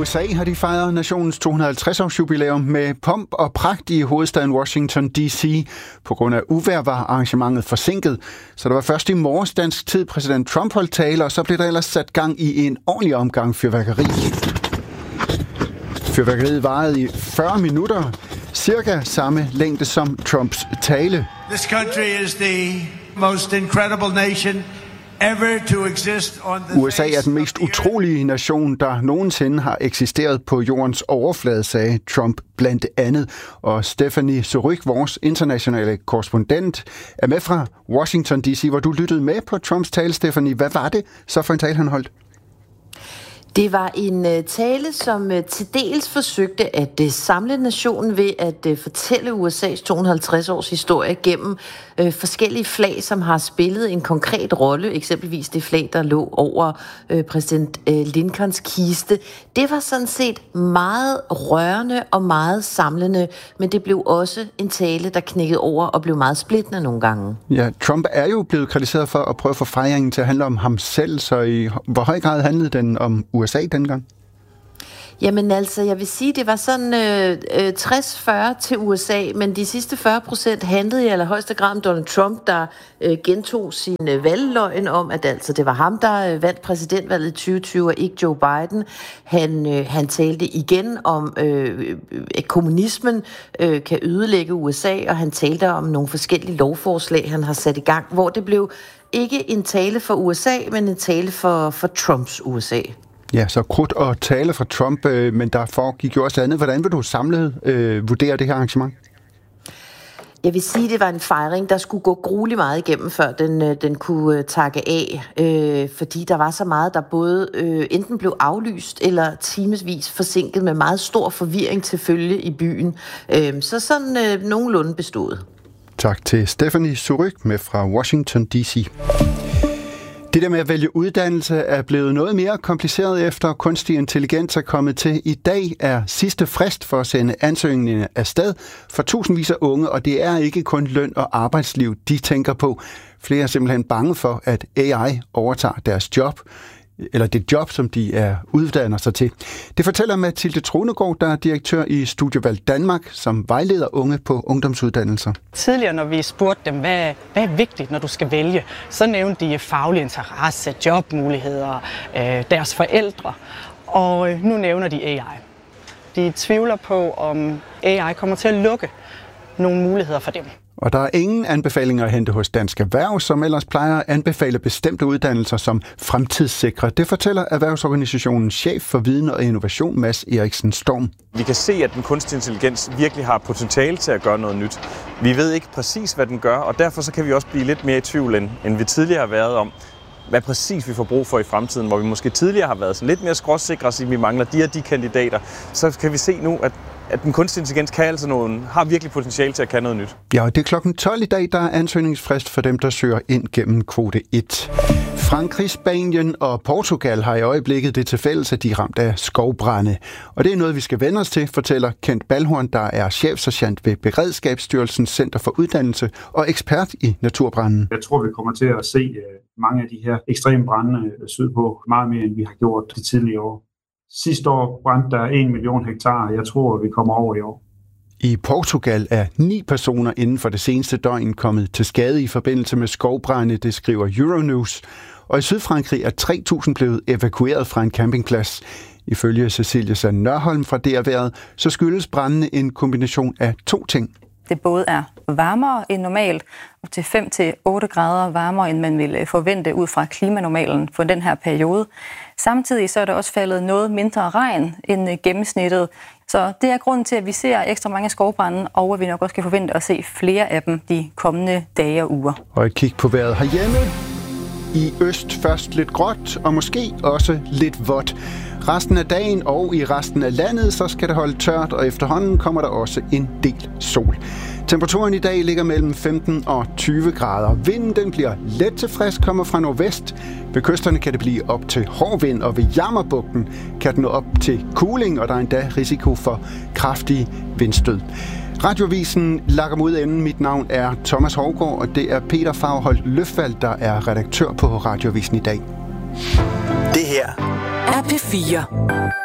USA har de fejret nationens 250-års jubilæum med pomp og pragt i hovedstaden Washington D.C. På grund af uvejr var arrangementet forsinket, så der var først i morges dansk tid præsident Trump holdt tale, og så blev der ellers sat gang i en ordentlig omgang fyrværkeri. Fyrværkeriet varede i 40 minutter, cirka samme længde som Trumps tale. This country is the most incredible nation ever to exist on the USA er den mest utrolige nation, der nogensinde har eksisteret på jordens overflade, sagde Trump blandt andet. Og Stephanie Suryk, vores internationale korrespondent, er med fra Washington D.C., hvor du lyttede med på Trumps tale, Stephanie. Hvad var det så for en tale, han holdt? Det var en tale, som til dels forsøgte at samle nationen ved at fortælle USA's 250 års historie gennem forskellige flag, som har spillet en konkret rolle. Eksempelvis det flag, der lå over præsident Lincolns kiste. Det var sådan set meget rørende og meget samlende, men det blev også en tale, der knækkede over og blev meget splittende nogle gange. Ja, Trump er jo blevet kritiseret for at prøve at få fejringen til at handle om ham selv, så i hvor høj grad handlede den om USA dengang? Jamen altså, jeg vil sige, det var sådan 60-40 til USA, men de sidste 40% handlede i allerhøjeste grad om Donald Trump, der gentog sin valgløgn om, at altså det var ham, der vandt præsidentvalget i 2020, og ikke Joe Biden. Han talte igen om, at kommunismen kan ødelægge USA, og han talte om nogle forskellige lovforslag, han har sat i gang, hvor det blev ikke en tale for USA, men en tale for Trumps USA. Ja, så krudt og tale fra Trump, men der foregik jo også andet. Hvordan vil du samlet vurdere det her arrangement? Jeg vil sige, at det var en fejring, der skulle gå grueligt meget igennem, før den kunne takke af. Fordi der var så meget, der både enten blev aflyst eller timesvis forsinket med meget stor forvirring til følge i byen. Så sådan nogenlunde bestået. Tak til Stephanie Suryk med fra Washington D.C. Det der med at vælge uddannelse er blevet noget mere kompliceret efter kunstig intelligens er kommet til. I dag er sidste frist for at sende ansøgningerne afsted for tusindvis af unge, og det er ikke kun løn og arbejdsliv, de tænker på. Flere er simpelthen bange for, at AI overtager deres job, eller det job, som de er uddanner sig til. Det fortæller Mathilde Trunegård, der er direktør i Studievalg Danmark, som vejleder unge på ungdomsuddannelser. Tidligere, når vi spurgte dem, hvad er vigtigt, når du skal vælge, så nævnte de faglig interesse, jobmuligheder, deres forældre, og nu nævner de AI. De tvivler på, om AI kommer til at lukke nogle muligheder for dem. Og der er ingen anbefalinger at hente hos Dansk Erhverv, som ellers plejer at anbefale bestemte uddannelser som fremtidssikre. Det fortæller Erhvervsorganisationens chef for viden og innovation, Mads Eriksen Storm. Vi kan se, at den kunstige intelligens virkelig har potentiale til at gøre noget nyt. Vi ved ikke præcis, hvad den gør, og derfor så kan vi også blive lidt mere i tvivl, end vi tidligere har været om, hvad præcis vi får brug for i fremtiden, hvor vi måske tidligere har været sådan lidt mere skråsikre og sige, at vi mangler de og de kandidater. Så kan vi se nu, at den kunstige intelligens har virkelig potentiale til at kan noget nyt. Ja, og det er klokken 12 i dag, der er ansøgningsfrist for dem, der søger ind gennem kvote 1. Frankrig, Spanien og Portugal har i øjeblikket det til fælles, at de er ramt af skovbrande. Og det er noget, vi skal vende os til, fortæller Kent Balhorn, der er chefsergent ved Beredskabsstyrelsens Center for Uddannelse og ekspert i naturbranden. Jeg tror, vi kommer til at se mange af de her ekstreme brande sydpå meget mere, end vi har gjort de tidligere år. Sidste år brændte der 1 million hektar. Jeg tror, vi kommer over i år. I Portugal er 9 personer inden for det seneste døgn kommet til skade i forbindelse med skovbrande, det skriver Euronews. Og i Sydfrankrig er 3.000 blevet evakueret fra en campingplads. Ifølge Cecilie Sand Nørholm fra DR-været, så skyldes brandene en kombination af 2 ting. Det både er varmere end normalt, og til 5-8 grader varmere, end man ville forvente ud fra klimanormalen for den her periode. Samtidig så er der også faldet noget mindre regn end gennemsnittet. Så det er grunden til, at vi ser ekstra mange skovbrande, og at vi nok også kan forvente at se flere af dem de kommende dage og uger. Og et kig på vejret herhjemme. I øst først lidt gråt, og måske også lidt vådt. Resten af dagen og i resten af landet, så skal det holde tørt, og efterhånden kommer der også en del sol. Temperaturen i dag ligger mellem 15 og 20 grader. Vinden den bliver let til frisk, kommer fra nordvest. Ved kysterne kan det blive op til hård vind, og ved Jammerbugten kan den nå op til kuling, og der er endda risiko for kraftige vindstød. Radioavisen lakker mod enden. Mit navn er Thomas Hovgaard, og det er Peter Fagerholt Løfvald, der er redaktør på Radioavisen i dag. Det her er P4.